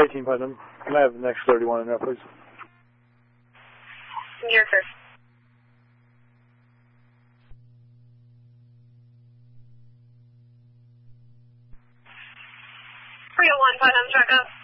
18 Putnam. Can I have the next 31 in there, please? Yes, sir. 301 Putnam, track up.